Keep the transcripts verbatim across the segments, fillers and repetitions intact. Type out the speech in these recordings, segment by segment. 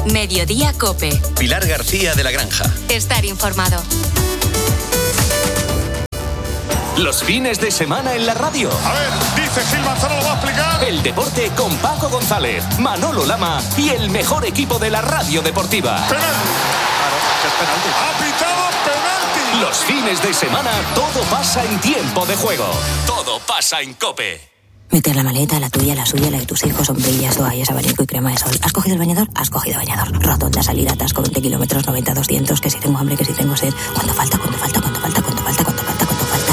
Mediodía COPE. Pilar García de la Granja. Estar informado. Los fines de semana en la radio. A ver, dice Gil Manzano, lo va a explicar. El deporte con Paco González, Manolo Lama y el mejor equipo de la radio deportiva. Penalti. Claro, que es penalti. Ha pitado penalti. Los fines de semana todo pasa en tiempo de juego. Todo pasa en COPE. Meter la maleta, la tuya, la suya, la de tus hijos, sombrillas, toallas, abanico y crema de sol. ¿Has cogido el bañador? Has cogido bañador. Rotonda, salida, atasco, veinte kilómetros, noventa, doscientos, que si tengo hambre, que si tengo sed. ¿Cuánto falta? ¿Cuánto falta? ¿Cuánto falta? ¿Cuánto falta? ¿Cuánto falta? ¿Cuánto falta?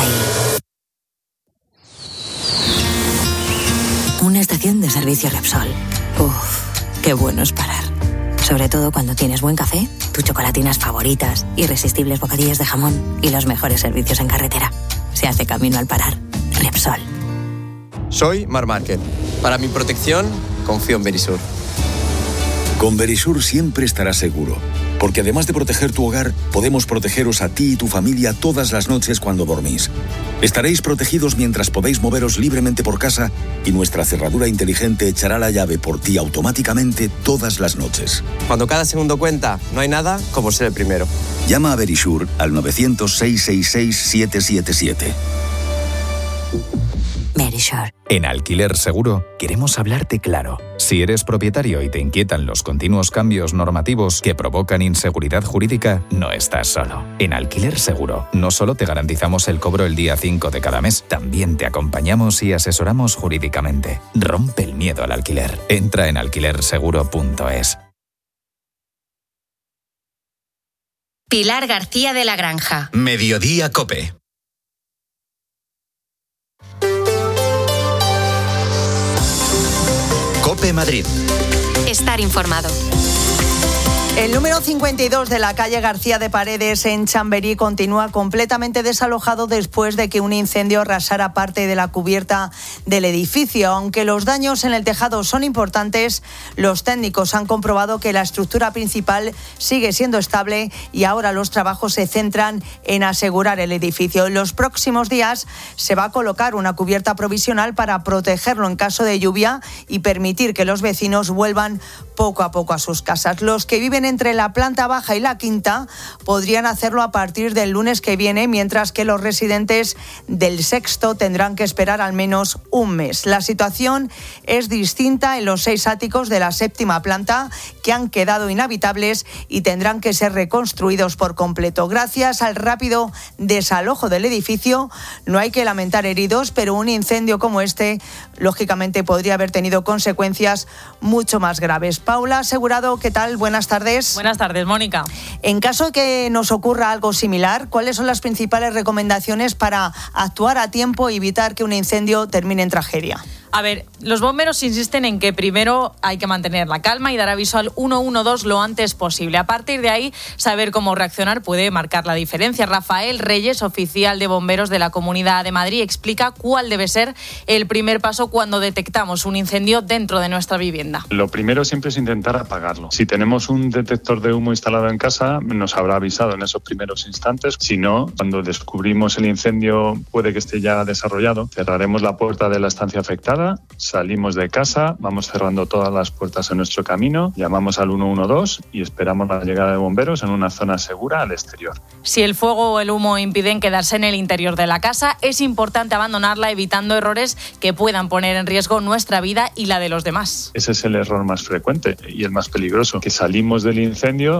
Y... una estación de servicio Repsol. Uff, qué bueno es parar. Sobre todo cuando tienes buen café, tus chocolatinas favoritas, irresistibles bocadillos de jamón y los mejores servicios en carretera. Se hace camino al parar. Repsol. Soy Mar Márquez. Para mi protección, confío en Verisur. Con Verisur siempre estarás seguro, porque además de proteger tu hogar, podemos protegeros a ti y tu familia todas las noches cuando dormís. Estaréis protegidos mientras podéis moveros libremente por casa y nuestra cerradura inteligente echará la llave por ti automáticamente todas las noches. Cuando cada segundo cuenta, no hay nada como ser el primero. Llama a Verisur al nueve cero cero, seis seis seis, siete siete siete. Verisur. En Alquiler Seguro queremos hablarte claro. Si eres propietario y te inquietan los continuos cambios normativos que provocan inseguridad jurídica, no estás solo. En Alquiler Seguro no solo te garantizamos el cobro el día cinco de cada mes, también te acompañamos y asesoramos jurídicamente. Rompe el miedo al alquiler. Entra en alquiler seguro punto es. Pilar García de la Granja. Mediodía COPE. COPE Madrid. Estar informado. El número cincuenta y dos de la calle García de Paredes en Chamberí continúa completamente desalojado después de que un incendio arrasara parte de la cubierta del edificio. Aunque los daños en el tejado son importantes, los técnicos han comprobado que la estructura principal sigue siendo estable y ahora los trabajos se centran en asegurar el edificio. En los próximos días se va a colocar una cubierta provisional para protegerlo en caso de lluvia y permitir que los vecinos vuelvan poco a poco a sus casas. Los que viven entre la planta baja y la quinta podrían hacerlo a partir del lunes que viene, mientras que los residentes del sexto tendrán que esperar al menos un mes. La situación es distinta en los seis áticos de la séptima planta, que han quedado inhabitables y tendrán que ser reconstruidos por completo. Gracias al rápido desalojo del edificio, no hay que lamentar heridos, pero un incendio como este, lógicamente, podría haber tenido consecuencias mucho más graves. Paula Asegurado, ¿qué tal? Buenas tardes. Buenas tardes, Mónica. En caso de que nos ocurra algo similar, ¿cuáles son las principales recomendaciones para actuar a tiempo y evitar que un incendio termine en tragedia? A ver, los bomberos insisten en que primero hay que mantener la calma y dar aviso al uno uno dos lo antes posible. A partir de ahí, saber cómo reaccionar puede marcar la diferencia. Rafael Reyes, oficial de bomberos de la Comunidad de Madrid, explica cuál debe ser el primer paso cuando detectamos un incendio dentro de nuestra vivienda. Lo primero siempre es intentar apagarlo. Si tenemos un detector de humo instalado en casa, nos habrá avisado en esos primeros instantes. Si no, cuando descubrimos el incendio, puede que esté ya desarrollado, cerraremos la puerta de la estancia afectada, salimos de casa, vamos cerrando todas las puertas en nuestro camino, llamamos al uno uno dos y esperamos la llegada de bomberos en una zona segura al exterior. Si el fuego o el humo impiden quedarse en el interior de la casa, es importante abandonarla evitando errores que puedan poner en riesgo nuestra vida y la de los demás. Ese es el error más frecuente y el más peligroso, que salimos del incendio.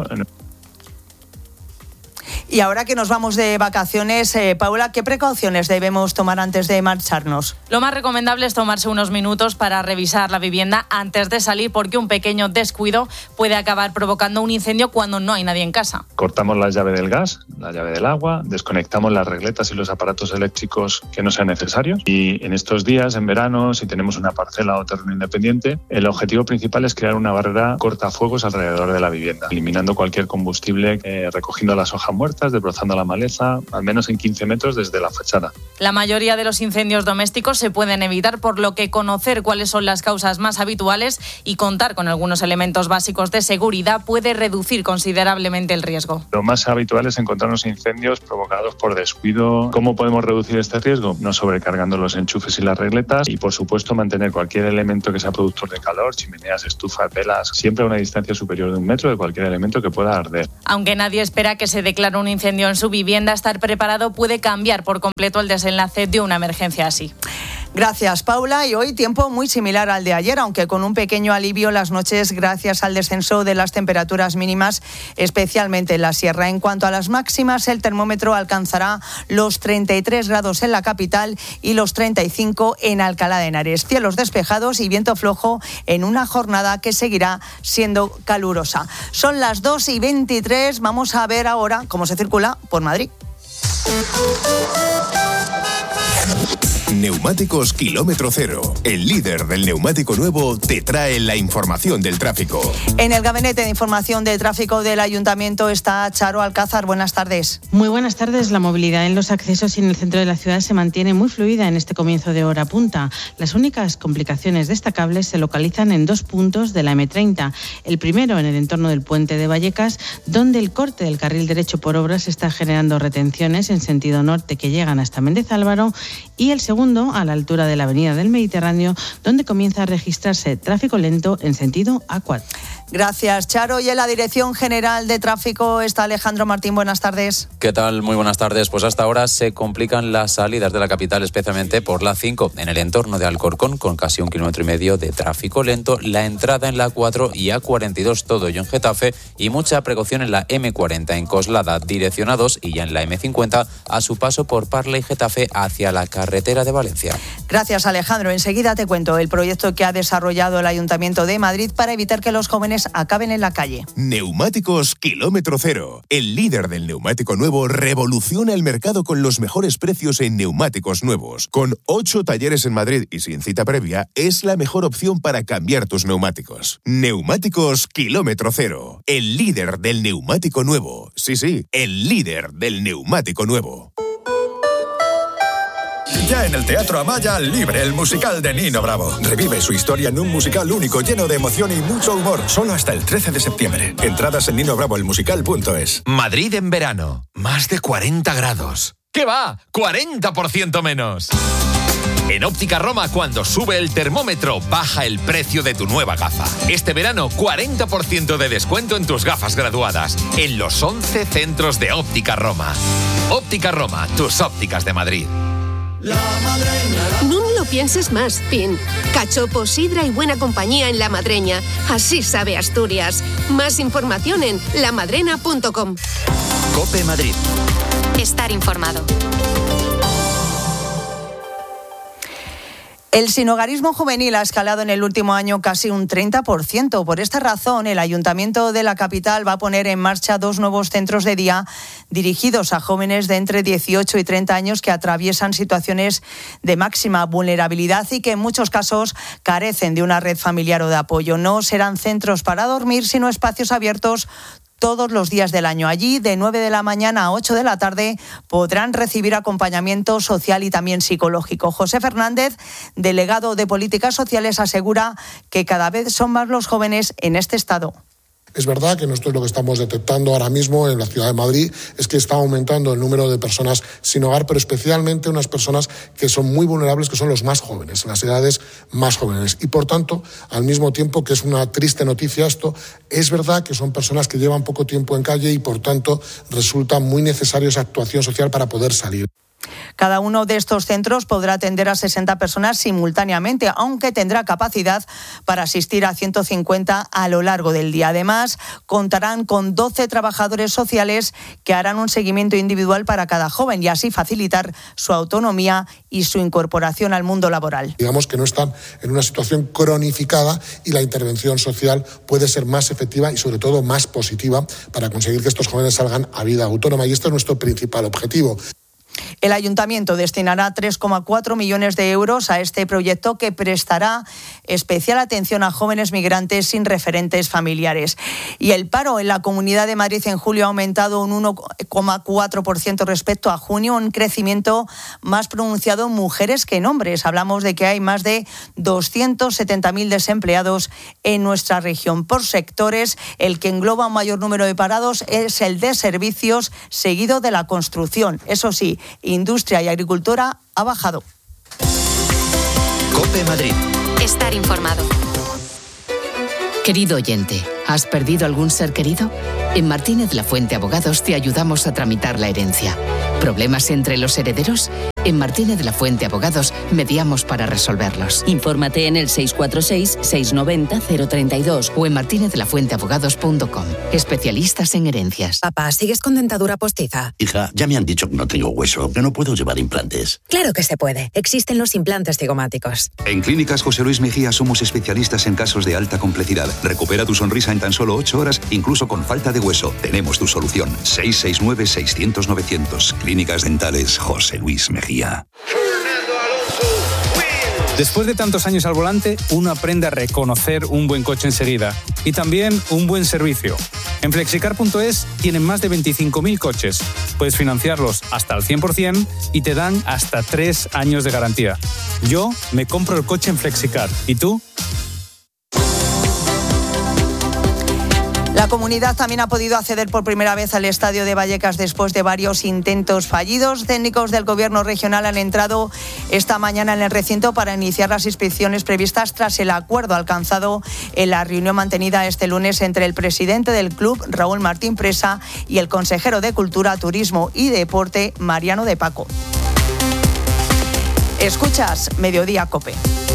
Y ahora que nos vamos de vacaciones, eh, Paula, ¿qué precauciones debemos tomar antes de marcharnos? Lo más recomendable es tomarse unos minutos para revisar la vivienda antes de salir, porque un pequeño descuido puede acabar provocando un incendio cuando no hay nadie en casa. Cortamos la llave del gas, la llave del agua, desconectamos las regletas y los aparatos eléctricos que no sean necesarios. Y en estos días, en verano, si tenemos una parcela o terreno independiente, el objetivo principal es crear una barrera cortafuegos alrededor de la vivienda, eliminando cualquier combustible, eh, recogiendo las hojas muertas terrazas, desbrozando la maleza, al menos en quince metros desde la fachada. La mayoría de los incendios domésticos se pueden evitar, por lo que conocer cuáles son las causas más habituales y contar con algunos elementos básicos de seguridad puede reducir considerablemente el riesgo. Lo más habitual es encontrarnos incendios provocados por descuido. ¿Cómo podemos reducir este riesgo? No sobrecargando los enchufes y las regletas y, por supuesto, mantener cualquier elemento que sea productor de calor, chimeneas, estufas, velas, siempre a una distancia superior de un metro de cualquier elemento que pueda arder. Aunque nadie espera que se declare un incendio en su vivienda, estar preparado puede cambiar por completo el desenlace de una emergencia así. Gracias, Paula. Y hoy tiempo muy similar al de ayer, aunque con un pequeño alivio las noches gracias al descenso de las temperaturas mínimas, especialmente en la sierra. En cuanto a las máximas, el termómetro alcanzará los treinta y tres grados en la capital y los treinta y cinco en Alcalá de Henares. Cielos despejados y viento flojo en una jornada que seguirá siendo calurosa. Son las dos y veintitrés. Vamos a ver ahora cómo se circula por Madrid. Neumáticos Kilómetro Cero, el líder del neumático nuevo, te trae la información del tráfico. En el Gabinete de Información de Tráfico del Ayuntamiento está Charo Alcázar. Buenas tardes. Muy buenas tardes. La movilidad en los accesos y en el centro de la ciudad se mantiene muy fluida en este comienzo de hora punta. Las únicas complicaciones destacables se localizan en dos puntos de la eme treinta. El primero en el entorno del puente de Vallecas, donde el corte del carril derecho por obras está generando retenciones en sentido norte que llegan hasta Méndez Álvaro, y el segundo a la altura de la avenida del Mediterráneo, donde comienza a registrarse tráfico lento en sentido A cuatro. Gracias, Charo. Y en la Dirección General de Tráfico está Alejandro Martín. Buenas tardes. ¿Qué tal? Muy buenas tardes. Pues hasta ahora se complican las salidas de la capital, especialmente por la cinco, en el entorno de Alcorcón, con casi un kilómetro y medio de tráfico lento, la entrada en la A cuatro y A cuarenta y dos, todo ello en Getafe, y mucha precaución en la eme cuarenta en Coslada, dirección A dos, y ya en la eme cincuenta, a su paso por Parla y Getafe hacia la carretera de Valencia. Gracias, Alejandro. Enseguida te cuento el proyecto que ha desarrollado el Ayuntamiento de Madrid para evitar que los jóvenes acaben en la calle. Neumáticos Kilómetro Cero, el líder del neumático nuevo, revoluciona el mercado con los mejores precios en neumáticos nuevos. Con ocho talleres en Madrid y sin cita previa, es la mejor opción para cambiar tus neumáticos. Neumáticos Kilómetro Cero, el líder del neumático nuevo. Sí, sí, el líder del neumático nuevo. Ya en el Teatro Amaya, Libre, el musical de Nino Bravo. Revive su historia en un musical único, lleno de emoción y mucho humor. Solo hasta el trece de septiembre. Entradas en nino bravo el musical punto es. Madrid en verano. Más de cuarenta grados. ¿Qué va? ¡cuarenta por ciento menos! En Óptica Roma, cuando sube el termómetro, baja el precio de tu nueva gafa. Este verano, cuarenta por ciento de descuento en tus gafas graduadas. En los once centros de Óptica Roma. Óptica Roma, tus ópticas de Madrid. La Madreña. No lo pienses más, Pin. Cachopo, sidra y buena compañía en La Madreña. Así sabe Asturias. Más información en la madrena punto com. COPE Madrid. Estar informado. El sinhogarismo juvenil ha escalado en el último año casi un treinta por ciento. Por esta razón, el Ayuntamiento de la capital va a poner en marcha dos nuevos centros de día dirigidos a jóvenes de entre dieciocho y treinta años que atraviesan situaciones de máxima vulnerabilidad y que en muchos casos carecen de una red familiar o de apoyo. No serán centros para dormir, sino espacios abiertos todos los días del año. Allí, de nueve de la mañana a ocho de la tarde, podrán recibir acompañamiento social y también psicológico. José Fernández, delegado de Políticas Sociales, asegura que cada vez son más los jóvenes en este estado. Es verdad que nosotros lo que estamos detectando ahora mismo en la ciudad de Madrid es que está aumentando el número de personas sin hogar, pero especialmente unas personas que son muy vulnerables, que son los más jóvenes, en las edades más jóvenes. Y por tanto, al mismo tiempo que es una triste noticia esto, es verdad que son personas que llevan poco tiempo en calle y por tanto resulta muy necesaria esa actuación social para poder salir. Cada uno de estos centros podrá atender a sesenta personas simultáneamente, aunque tendrá capacidad para asistir a ciento cincuenta a lo largo del día. Además, contarán con doce trabajadores sociales que harán un seguimiento individual para cada joven y así facilitar su autonomía y su incorporación al mundo laboral. Digamos que no están en una situación cronificada y la intervención social puede ser más efectiva y sobre todo más positiva para conseguir que estos jóvenes salgan a vida autónoma, y este es nuestro principal objetivo. El Ayuntamiento destinará tres coma cuatro millones de euros a este proyecto que prestará especial atención a jóvenes migrantes sin referentes familiares. Y el paro en la Comunidad de Madrid en julio ha aumentado un uno coma cuatro por ciento respecto a junio, un crecimiento más pronunciado en mujeres que en hombres. Hablamos de que hay más de doscientos setenta mil desempleados en nuestra región. Por sectores, el que engloba un mayor número de parados es el de servicios, seguido de la construcción. Eso sí, industria y agricultura ha bajado. COPE Madrid. Estar informado. Querido oyente, ¿has perdido algún ser querido? En Martínez La Fuente Abogados te ayudamos a tramitar la herencia. ¿Problemas entre los herederos? En Martínez La Fuente Abogados mediamos para resolverlos. Infórmate en el seis cuatro seis, seis nueve cero, cero tres dos o en martinez de la fuente abogados punto com. Especialistas en herencias. Papá, ¿sigues con dentadura postiza? Hija, ya me han dicho que no tengo hueso, que no puedo llevar implantes. Claro que se puede. Existen los implantes cigomáticos. En Clínicas José Luis Mejía somos especialistas en casos de alta complejidad. Recupera tu sonrisa en tan solo ocho horas, incluso con falta de hueso. Tenemos tu solución. seis seis nueve, seiscientos, novecientos. Clínicas Dentales José Luis Mejía. Después de tantos años al volante, uno aprende a reconocer un buen coche enseguida y también un buen servicio. En flexicar punto es tienen más de veinticinco mil coches. Puedes financiarlos hasta el cien por ciento y te dan hasta tres años de garantía. Yo me compro el coche en Flexicar. ¿Y tú? La comunidad también ha podido acceder por primera vez al estadio de Vallecas después de varios intentos fallidos. Técnicos del Gobierno regional han entrado esta mañana en el recinto para iniciar las inspecciones previstas tras el acuerdo alcanzado en la reunión mantenida este lunes entre el presidente del club, Raúl Martín Presa, y el consejero de Cultura, Turismo y Deporte, Mariano de Paco. Escuchas Mediodía COPE.